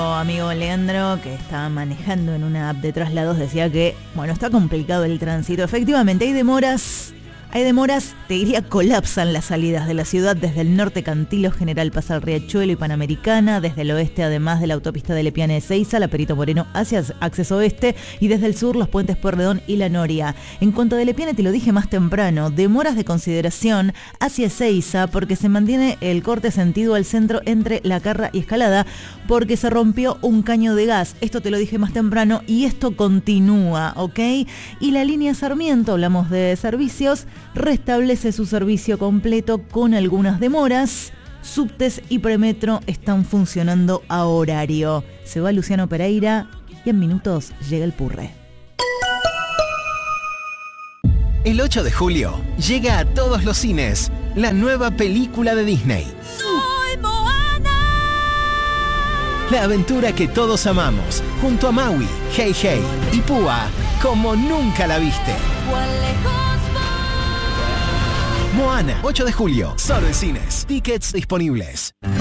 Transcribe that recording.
Amigo Leandro, que está manejando en una app de traslados, decía que, bueno, está complicado el tránsito. Efectivamente, hay demoras, te diría, colapsan las salidas de la ciudad desde el norte Cantillo, General Paz al Riachuelo y Panamericana, desde el oeste, además de la autopista de Lepiane de Ezeiza, la Perito Moreno hacia acceso oeste, y desde el sur los puentes Pueyrredón y La Noria. En cuanto a Lepiane, te lo dije más temprano, demoras de consideración hacia Ezeiza porque se mantiene el corte sentido al centro entre La Carra y Escalada porque se rompió un caño de gas. Esto te lo dije más temprano y esto continúa, ¿ok? Y la línea Sarmiento, hablamos de servicios, restablece su servicio completo con algunas demoras. Subtes y Premetro están funcionando a horario. Se va Luciano Pereira y en minutos llega el Purre. El 8 de julio llega a todos los cines la nueva película de Disney. ¡Soy Moana! La aventura que todos amamos, junto a Maui, Hey Hey y Púa, como nunca la viste. Moana, 8 de julio, solo en cines. Tickets disponibles.